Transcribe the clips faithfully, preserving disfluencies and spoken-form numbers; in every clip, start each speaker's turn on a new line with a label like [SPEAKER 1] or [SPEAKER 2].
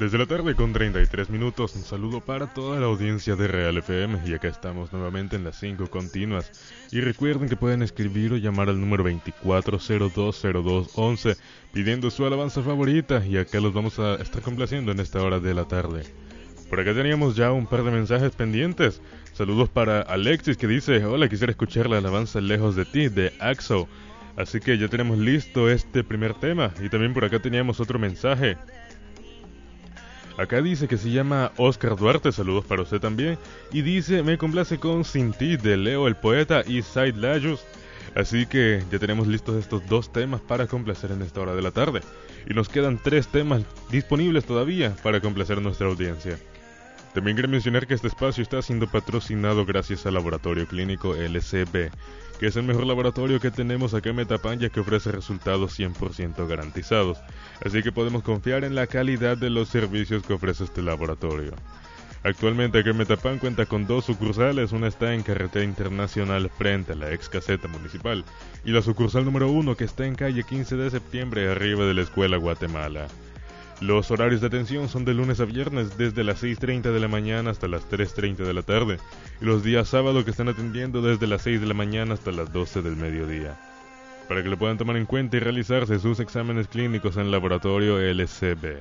[SPEAKER 1] Desde la tarde con treinta y tres minutos, un saludo para toda la audiencia de Real F M y acá estamos nuevamente en las cinco continuas. Y recuerden que pueden escribir o llamar al número veinticuatro cero dos cero dos once pidiendo su alabanza favorita y acá los vamos a estar complaciendo en esta hora de la tarde. Por acá teníamos ya un par de mensajes pendientes. Saludos para Alexis que dice: hola, quisiera escuchar la alabanza Lejos de ti de Axo. Así que ya tenemos listo este primer tema. Y también por acá teníamos otro mensaje. Acá dice que se llama Oscar Duarte, saludos para usted también. Y dice: me complace con Sin Ti de Leo el Poeta y Said Layus. Así que ya tenemos listos estos dos temas para complacer en esta hora de la tarde. Y nos quedan tres temas disponibles todavía para complacer a nuestra audiencia. También quiero mencionar que este espacio está siendo patrocinado gracias al Laboratorio Clínico L C B, que es el mejor laboratorio que tenemos acá en Metapán, ya que ofrece resultados cien por ciento garantizados. Así que podemos confiar en la calidad de los servicios que ofrece este laboratorio. Actualmente acá en Metapán cuenta con dos sucursales, una está en Carretera Internacional frente a la ex caseta municipal, y la sucursal número uno que está en calle quince de septiembre arriba de la Escuela Guatemala. Los horarios de atención son de lunes a viernes desde las seis treinta de la mañana hasta las tres treinta de la tarde y los días sábados que están atendiendo desde las seis de la mañana hasta las doce del mediodía. Para que lo puedan tomar en cuenta y realizarse sus exámenes clínicos en el laboratorio L C B.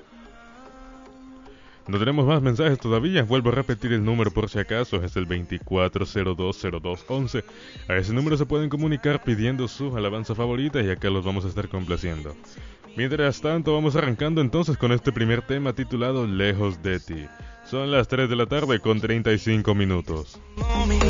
[SPEAKER 1] No tenemos más mensajes todavía, vuelvo a repetir el número por si acaso, es el veinticuatro cero dos cero dos once. A ese número se pueden comunicar pidiendo su alabanza favorita y acá los vamos a estar complaciendo. Mientras tanto, vamos arrancando entonces con este primer tema titulado Lejos de ti. Son las tres de la tarde con treinta y cinco minutos.